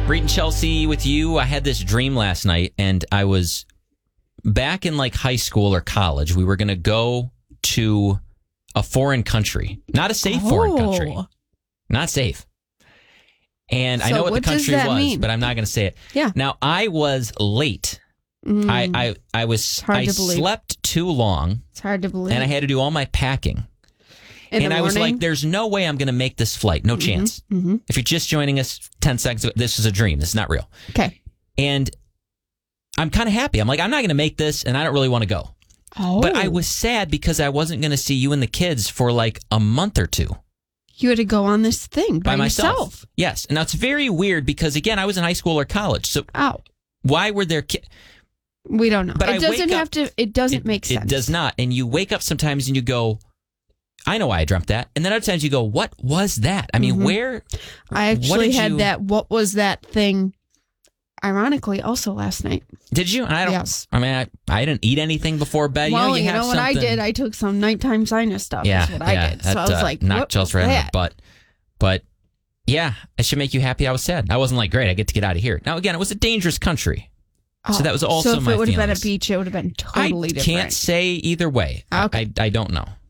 Reed and Chelsea with you. I had this dream last night, and I was back in like high school or college. We were going to go to a foreign country, not a safe foreign country, not safe. And I know what the country was, but I'm not going to say it. Yeah. Now, I was late. I slept too long. It's hard to believe. And I had to do all my packing. And I was like, there's no way I'm going to make this flight. No chance. Mm-hmm. If you're just joining us 10 seconds ago, this is a dream. This is not real. Okay. And I'm kind of happy. I'm like, I'm not going to make this, and I don't really want to go. Oh. But I was sad because I wasn't going to see you and the kids for like a month or two. You had to go on this thing by myself. Yourself. Yes. And now it's very weird because, again, I was in high school or college. So why were there kids? We don't know. But it doesn't have to. It doesn't make sense. It does not. And you wake up sometimes and you go, I know why I dreamt that. And then other times you go, what was that? I mean, where? I actually had that. What was that thing? Ironically, also last night. Did you? I don't. Yes. I mean, I didn't eat anything before bed. Well, you know what I did? I took some nighttime sinus stuff. Yeah, that's what I did. So I was like, knocked Chelsea right in the butt. But yeah, it should make you happy. I was sad. I wasn't like, great, I get to get out of here. Now, again, it was a dangerous country. So that was also my feelings. So if it would have been a beach, it would have been totally different. I can't say either way. Okay. I don't know.